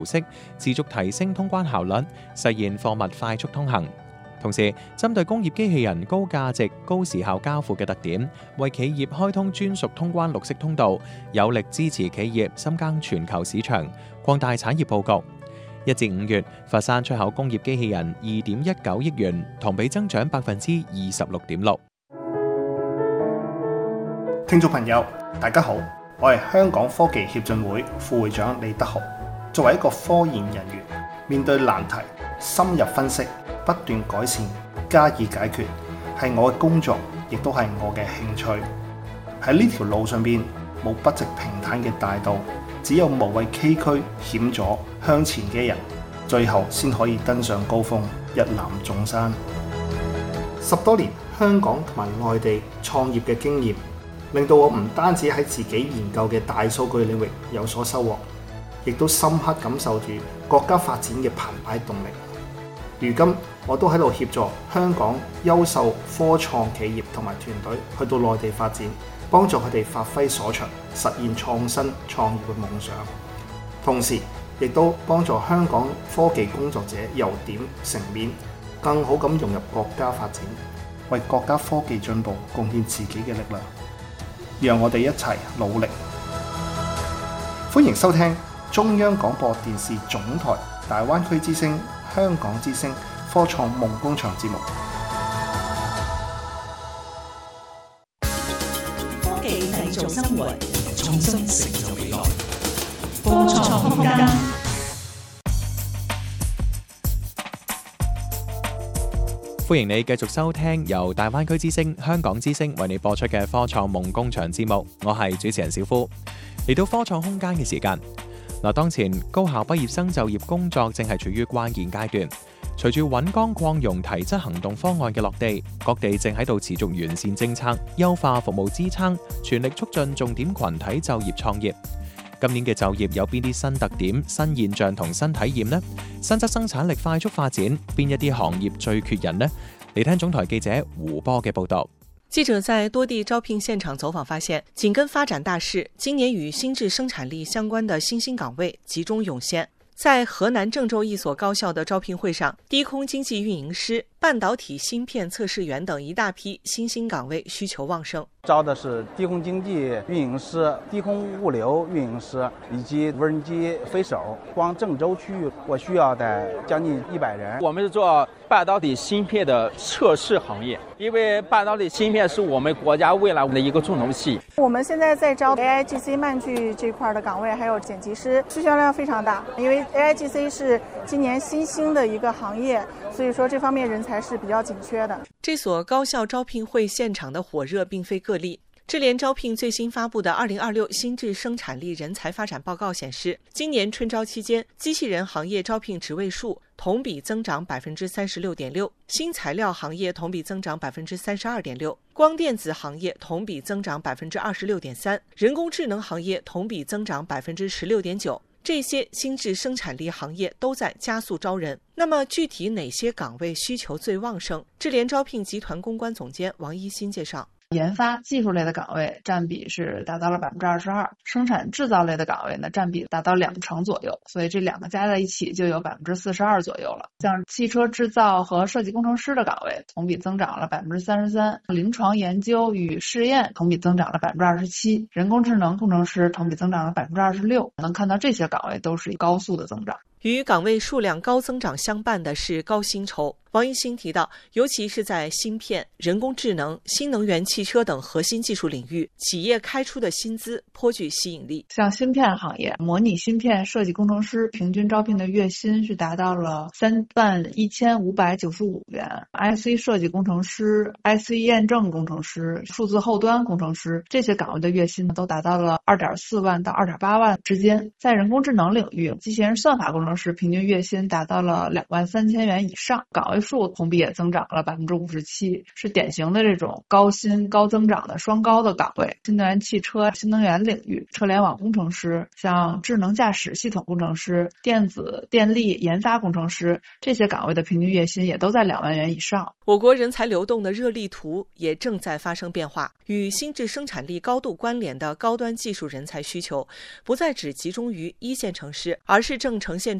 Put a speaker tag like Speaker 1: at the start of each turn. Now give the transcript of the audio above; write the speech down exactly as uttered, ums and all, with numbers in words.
Speaker 1: 模式，持續提升通關效率，實現貨物快速通行。同時，針對工業機器人高價值、高時效交付嘅特點，為企業開通專屬通關綠色通道，有力支持企業深耕全球市場，擴大產業佈局。一至五月，佛山出口工業機器人二點一九億元，同比增長百分之二十六點六。
Speaker 2: 聽眾朋友，大家好，我係香港科技協進會副會長李德豪。作為一個科研人員，面對難題，深入分析，不斷改善，加以解決，係我嘅工作，亦都係我嘅興趣。喺呢條路上邊，冇筆直平坦嘅大道，只有無畏崎嶇險阻向前嘅人，最後先可以登上高峰，一覽眾山。十多年香港同埋內地創業嘅經驗，令到我唔單止喺自己研究嘅大數據領域有所收穫，亦都深刻感受住國家發展嘅澎湃動力。如今我都喺度協助香港優秀科創企業同埋團隊去到內地發展，幫助佢哋發揮所長，實現創新創業嘅夢想。同時亦都幫助香港科技工作者由點成面，更好咁融入國家發展，為國家科技進步貢獻自己嘅力量。讓我哋一齊努力。歡迎收聽中央廣播電視總台大灣區之聲、香港之聲科創夢工場節目。
Speaker 3: 科技製造生活，創新成就未來。科創空間。
Speaker 1: 歡迎你繼續收聽由大灣區之聲、香港之聲為你播出嘅科創夢工場節目，我係主持人小夫。嚟到科創空間嘅時間，嗱，當前高校畢業生就業工作正係處於關鍵階段。隨住穩崗擴容提質行動方案嘅落地，各地正喺度持續完善政策、優化服務支撐，全力促進重點群體就業創業。今年嘅就業有邊啲新特點、新現象同新體驗呢？新質生產力快速發展，邊一啲行業最缺人呢？嚟聽總台記者胡波嘅報道。
Speaker 4: 記者在多地招聘現場走訪發現，緊跟發展大勢，今年與新質生產力相關的新興崗位集中湧現。在河南鄭州一所高校的招聘會上，低空經濟運營師、半導體芯片測試員等一大批新興崗位需求旺盛。
Speaker 5: 招的是低空經濟運營師、低空物流運營師以及無人機飛手。光鄭州區域我需要的將近一百人。
Speaker 6: 我們是做半導體芯片的測試行業，因為半導體芯片是我們國家未來的一個重頭戲。
Speaker 7: 我們現在在招 A I G C 慢鋸這塊的崗位，還有剪輯師，需求量非常大。因為 A I G C 是今年新興的一個行業，所以說這方面人才是比較緊缺的。
Speaker 4: 這所高校招聘會現場的火熱並非個例。智聯招聘最新發布的二零二六新質生產力人才發展報告顯示，今年春招期間，機器人行業招聘職位數同比增長百分之三十六點六，新材料行業同比增長百分之三十二點六，光電子行業同比增長百分之二十六點三，人工智能行業同比增長百分之十六點九。這些新質生產力行業都在加速招人。那麼具體哪些崗位需求最旺盛？智聯招聘集團公關總監王一新介紹。
Speaker 8: 研發技術類的崗位佔比是達到了百分之二十二，生產製造類的崗位呢佔比達到兩成左右，所以這兩個加在一起就有百分之四十二左右了。像汽車製造和設計工程師的崗位同比增長了百分之三十三，臨床研究與試驗同比增長了百分之二十七，人工智能工程師同比增長了百分之二十六。能看到這些崗位都是高速的增長。
Speaker 4: 與崗位數量高增長相伴的是高薪酬。王一新提到，尤其是在芯片、人工智能、新能源汽車等核心技術領域，企業開出的薪資頗具吸引力。
Speaker 8: 像芯片行業，模擬芯片設計工程師平均招聘的月薪是達到了三萬一千五百九十五元。I C 設計工程師、I C 驗證工程師、數字後端工程師，這些崗位的月薪都達到了二點四萬到二點八萬之間。在人工智能領域，機器人算法工程師平均月薪達到了兩萬三千元以上。崗位数同比也增长了百分之五十七，是典型的这种高薪高增长的双高的岗位。新能源汽车、新能源领域、车联网工程师、像智能驾驶系统工程师、电子电力研发工程师，这些岗位的平均月薪也都在两万元以上。
Speaker 4: 我国人才流动的热力图也正在发生变化，与新质生产力高度关联的高端技术人才需求，不再只集中于一线城市，而是正呈现